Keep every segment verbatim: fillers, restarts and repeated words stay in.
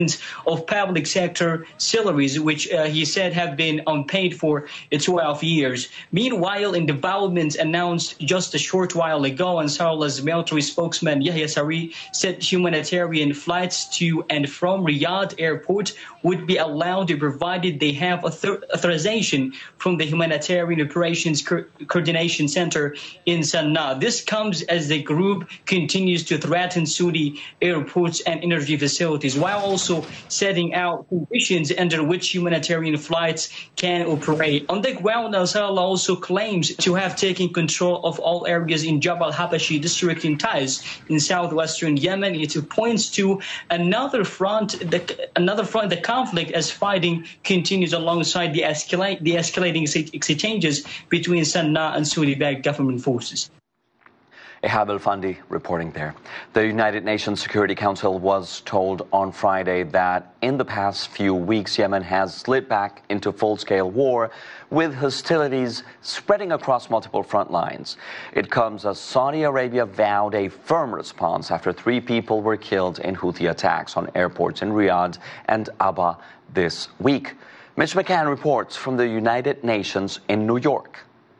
of public sector salaries, which uh, he said have been unpaid for twelve years. Meanwhile, in developments announced just a short while ago, Ansarallah's military spokesman Yahya Saree said humanitarian flights to and from Riyadh airport would be allowed provided they have author authorization from the Humanitarian Operations Co Coordination Center in Sana'a. This comes as the group continues to threaten Saudi airports and energy facilities, while also setting out conditions under which humanitarian flights can operate. On the ground, Ansarallah also claims to have taken control of all areas in Jabal Habashi district in Taiz in southwestern Yemen. It points to another front, the, another front, the conflict as fighting continues alongside the, escalate, the escalating exchanges between Sana'a and Saudi-backed government forces. Ehab El-Fandi reporting there. The United Nations Security Council was told on Friday that in the past few weeks, Yemen has slid back into full-scale war, with hostilities spreading across multiple front lines. It comes as Saudi Arabia vowed a firm response after three people were killed in Houthi attacks on airports in Riyadh and Aba this week. Mitch McCann reports from the United Nations in New York.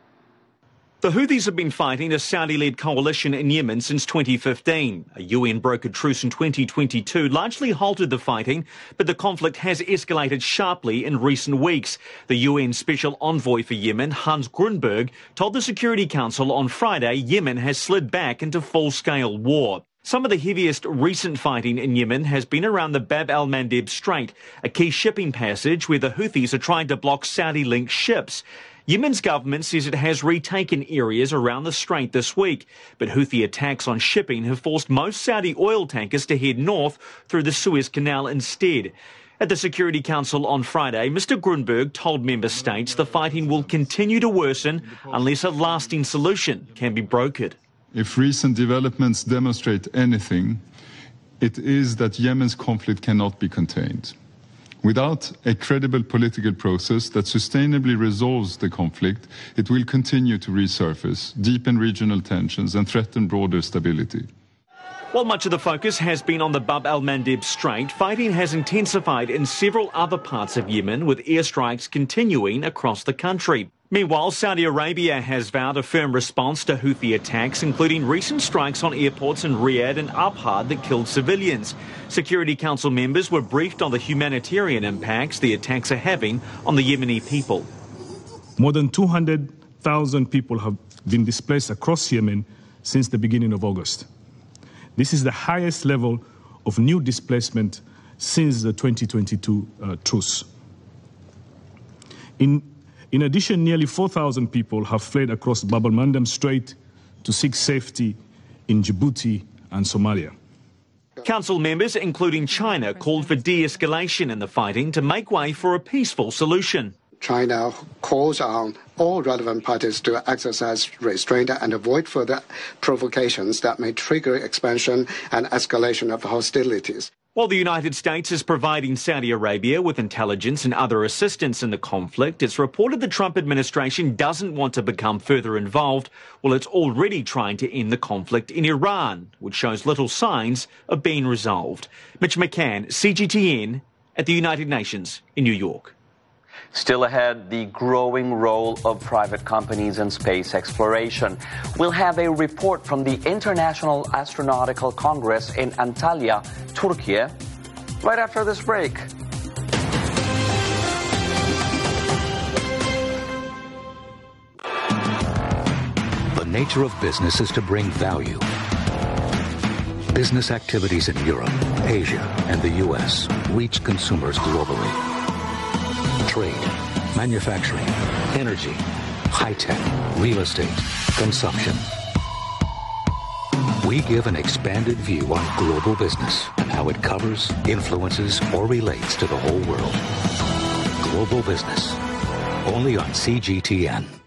The Houthis have been fighting a Saudi-led coalition in Yemen since twenty fifteen. A U N-brokered truce in twenty twenty-two largely halted the fighting, but the conflict has escalated sharply in recent weeks. The U N Special Envoy for Yemen, Hans Grunberg, told the Security Council on Friday Yemen has slid back into full-scale war. Some of the heaviest recent fighting in Yemen has been around the Bab el-Mandeb Strait, a key shipping passage where the Houthis are trying to block Saudi-linked ships. Yemen's government says it has retaken areas around the strait this week, but Houthi attacks on shipping have forced most Saudi oil tankers to head north through the Suez Canal instead. At the Security Council on Friday, Mister Grunberg told member states the fighting will continue to worsen unless a lasting solution can be brokered. If recent developments demonstrate anything, it is that Yemen's conflict cannot be contained. Without a credible political process that sustainably resolves the conflict, it will continue to resurface, deepen regional tensions and threaten broader stability. While much of the focus has been on the Bab el-Mandeb Strait, fighting has intensified in several other parts of Yemen, with airstrikes continuing across the country. Meanwhile, Saudi Arabia has vowed a firm response to Houthi attacks, including recent strikes on airports in Riyadh and Abha that killed civilians. Security Council members were briefed on the humanitarian impacts the attacks are having on the Yemeni people. More than two hundred thousand people have been displaced across Yemen since the beginning of August. This is the highest level of new displacement since the twenty twenty-two uh, truce. In In addition, nearly four thousand people have fled across Bab el-Mandeb Strait to seek safety in Djibouti and Somalia. Council members, including China, called for de-escalation in the fighting to make way for a peaceful solution. China calls on all relevant parties to exercise restraint and avoid further provocations that may trigger expansion and escalation of hostilities. While the United States is providing Saudi Arabia with intelligence and other assistance in the conflict, it's reported the Trump administration doesn't want to become further involved, while it's already trying to end the conflict in Iran, which shows little signs of being resolved. Mitch McCann, C G T N, at the United Nations in New York. Still ahead, the growing role of private companies in space exploration. We'll have a report from the International Astronautical Congress in Antalya, Turkey, right after this break. The nature of business is to bring value. Business activities in Europe, Asia, and the U S reach consumers globally. Trade, manufacturing, energy, high-tech, real estate, consumption. We give an expanded view on global business and how it covers, influences, or relates to the whole world. Global business, only on C G T N.